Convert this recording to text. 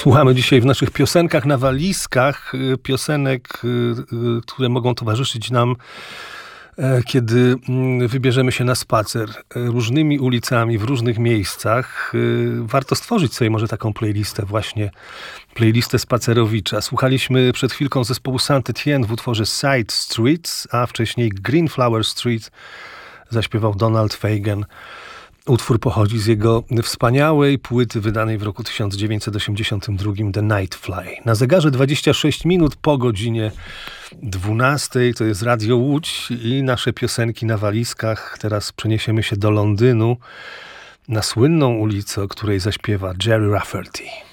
Słuchamy dzisiaj w naszych piosenkach na walizkach piosenek, które mogą towarzyszyć nam, kiedy wybierzemy się na spacer różnymi ulicami w różnych miejscach. Warto stworzyć sobie może taką playlistę właśnie, playlistę spacerowicza. Słuchaliśmy przed chwilką zespołu Saint-Étienne w utworze Side Streets, a wcześniej Green Flower Street zaśpiewał Donald Fagen. Utwór pochodzi z jego wspaniałej płyty wydanej w roku 1982 The Nightfly. Na zegarze 26 minut po godzinie 12. To jest Radio Łódź i nasze piosenki na walizkach. Teraz przeniesiemy się do Londynu, na słynną ulicę, o której zaśpiewa Gerry Rafferty.